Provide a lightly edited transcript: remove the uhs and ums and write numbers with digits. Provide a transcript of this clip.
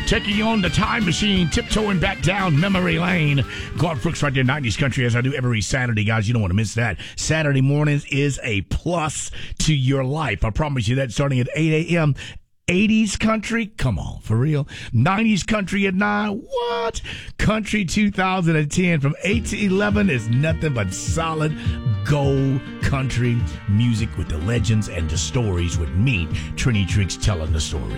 Taking you on the time machine, tiptoeing back down memory lane. Garth Brooks right there, 90s country, as I do every Saturday, guys. You don't want to miss that. Saturday mornings is a plus to your life. I promise you that, starting at 8 a.m. 80s country? Come on, for real. 90s country at 9? What? Country 2010 from 8 to 11 is nothing but solid gold country music with the legends and the stories with me, Trini Triggs, telling the story.